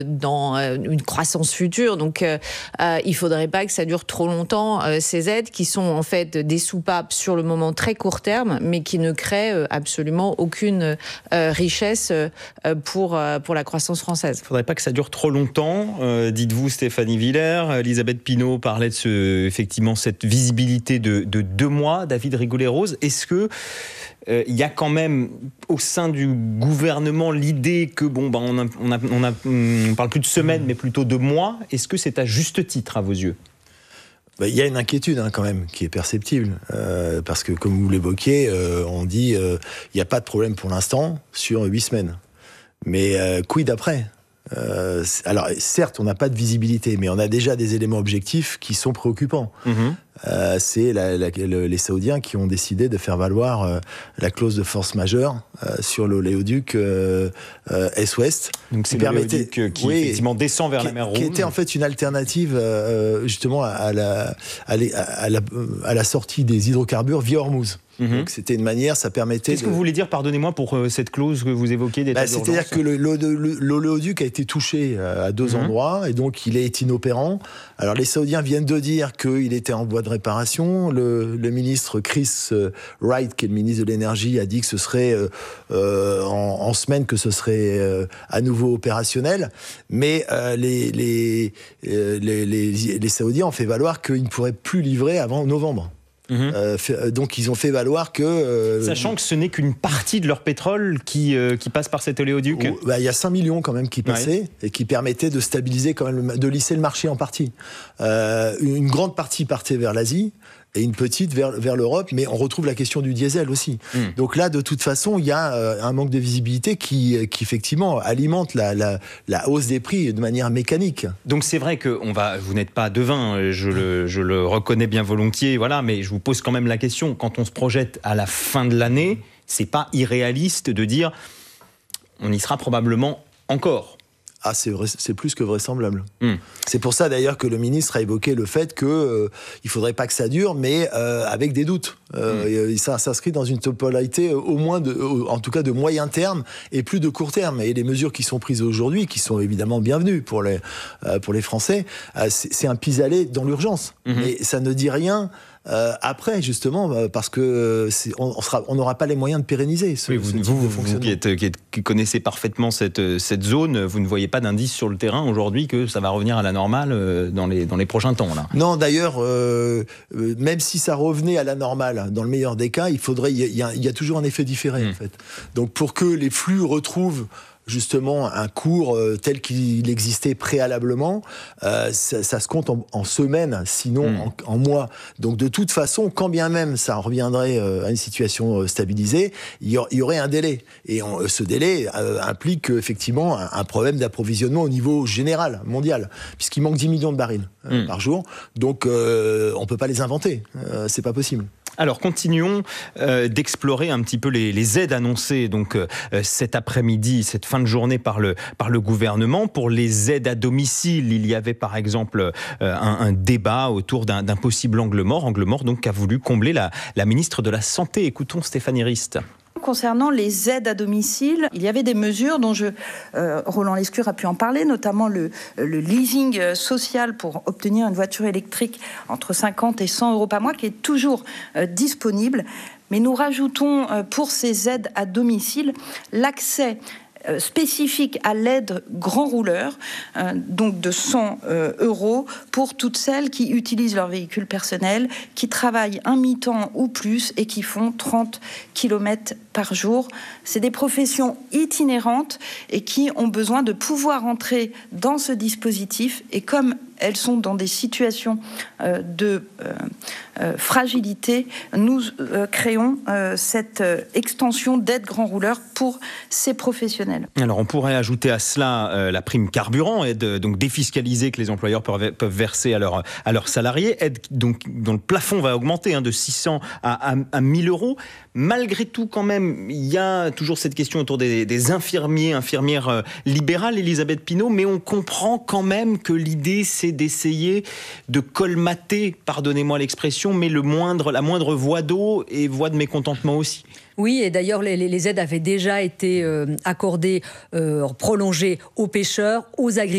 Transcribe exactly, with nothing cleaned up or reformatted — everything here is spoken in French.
dans une croissance future. Donc, euh, euh, il ne faudrait pas que ça dure trop longtemps, euh, ces aides qui sont en fait des soupapes sur le moment très court terme, mais qui ne créent euh, absolument aucune euh, richesse euh, pour, euh, pour la croissance française. Il ne faudrait pas que ça dure trop longtemps, euh, dites-vous Stéphanie Villers. Elisabeth Pinault parlait de ce, effectivement cette visibilité de, de deux mois. David Rigoulet-Rose, est-ce que il euh, y a quand même au sein du gouvernement l'idée que bon, bah, on a, on a, on a, on parle plus de semaines, mais plutôt de mois. Est-ce que c'est à juste titre à vos yeux ? Il y a une inquiétude hein, quand même qui est perceptible euh, parce que comme vous l'évoquiez, euh, on dit il euh, n'y a pas de problème pour l'instant sur huit semaines. Mais euh, quid après ? Euh, alors certes, on n'a pas de visibilité, mais on a déjà des éléments objectifs qui sont préoccupants. Mmh. Euh, c'est la, la, le, les Saoudiens qui ont décidé de faire valoir euh, la clause de force majeure euh, sur l'oléoduc euh, euh, Est-Ouest. Donc c'est l'oléoduc qui oui, effectivement descend vers qui, la mer Rouge. Qui était en fait une alternative euh, justement à la, à, la, à, la, à la sortie des hydrocarbures via Hormuz. Mmh. Donc c'était une manière, ça permettait. Qu'est-ce de... que vous voulez dire, pardonnez-moi, pour euh, cette clause que vous évoquez d'état d'urgence ? C'est-à-dire que l'oléoduc a été touché à deux mmh. endroits et donc il est inopérant. Alors les Saoudiens viennent de dire qu'il était en voie de réparation. Le, le ministre Chris Wright, qui est le ministre de l'énergie, a dit que ce serait euh, euh, en, en semaine que ce serait euh, à nouveau opérationnel. Mais euh, les, les, euh, les, les, les Saoudiens ont fait valoir qu'ils ne pourraient plus livrer avant novembre. Mmh. Euh, fait, donc ils ont fait valoir que... Euh, Sachant que ce n'est qu'une partie de leur pétrole qui, euh, qui passe par cet oléoduc. Il bah, y a cinq millions quand même qui passaient, ouais. et qui permettaient de stabiliser quand même, de lisser le marché en partie. Euh, une grande partie partait vers l'Asie, et une petite vers, vers l'Europe, mais on retrouve la question du diesel aussi. Mmh. Donc là, de toute façon, il y a euh, un manque de visibilité qui, qui effectivement, alimente la, la, la hausse des prix de manière mécanique. Donc c'est vrai que on va, vous n'êtes pas devin, je le, je le reconnais bien volontiers, voilà, mais je vous pose quand même la question, quand on se projette à la fin de l'année, c'est pas irréaliste de dire on y sera probablement encore. Ah, c'est, vrai, c'est plus que vraisemblable. Mmh. C'est pour ça d'ailleurs que le ministre a évoqué le fait qu'il euh, ne faudrait pas que ça dure, mais euh, avec des doutes. Euh, mmh. Ça s'inscrit dans une temporalité au moins, de, en tout cas de moyen terme et plus de court terme. Et les mesures qui sont prises aujourd'hui, qui sont évidemment bienvenues pour les, euh, pour les Français, euh, c'est, c'est un pis-aller dans l'urgence. Mmh. Mais ça ne dit rien. Euh, après, justement, parce que c'est, on n'aura pas les moyens de pérenniser ce, oui, vous, ce type vous, de fonctionnement. Vous qui, êtes, qui, êtes, qui connaissez parfaitement cette, cette zone, vous ne voyez pas d'indice sur le terrain aujourd'hui que ça va revenir à la normale dans les, dans les prochains temps, là. Non, d'ailleurs, euh, même si ça revenait à la normale, dans le meilleur des cas, il faudrait, il y a, il y a toujours un effet différé, mmh. en fait. Donc, pour que les flux retrouvent justement un cours euh, tel qu'il existait préalablement, euh, ça, ça se compte en, en semaines, sinon mmh. en, en mois. Donc de toute façon, quand bien même ça reviendrait euh, à une situation euh, stabilisée, il y, y aurait un délai. Et on, ce délai euh, implique effectivement un, un problème d'approvisionnement au niveau général, mondial, puisqu'il manque dix millions de barils euh, mmh. par jour. Donc euh, on ne peut pas les inventer, euh, c'est pas possible. Alors continuons euh, d'explorer un petit peu les, les aides annoncées donc euh, cet après-midi, cette fin de journée par le, par le gouvernement. Pour les aides à domicile, il y avait par exemple euh, un, un débat autour d'un, d'un possible angle mort, angle mort donc qu'a voulu combler la, la ministre de la Santé. Écoutons Stéphanie Rist. Concernant les aides à domicile, il y avait des mesures dont je, euh, Roland Lescure a pu en parler, notamment le, le leasing social pour obtenir une voiture électrique entre cinquante et cent euros par mois, qui est toujours euh, disponible. Mais nous rajoutons euh, pour ces aides à domicile l'accès Euh, spécifique à l'aide grand rouleur, euh, donc de cent euh, euros pour toutes celles qui utilisent leur véhicule personnel, qui travaillent un mi-temps ou plus et qui font trente kilomètres par jour. C'est des professions itinérantes et qui ont besoin de pouvoir entrer dans ce dispositif, et comme elles sont dans des situations euh, de euh, euh, fragilité, nous euh, créons euh, cette euh, extension d'aide grand rouleur pour ces professionnels. Alors on pourrait ajouter à cela euh, la prime carburant, aide donc défiscalisée que les employeurs peuvent, peuvent verser à, leur, à leurs salariés, aide donc, dont le plafond va augmenter hein, de six cents à, à, à mille euros. Malgré tout, quand même, il y a toujours cette question autour des, des infirmiers, infirmières euh, libérales, Elisabeth Pinault, mais on comprend quand même que l'idée, c'est d'essayer de colmater, pardonnez-moi l'expression, mais le moindre, la moindre voie d'eau et voie de mécontentement aussi. Oui, et d'ailleurs, les, les aides avaient déjà été euh, accordées, euh, prolongées aux pêcheurs, aux agriculteurs.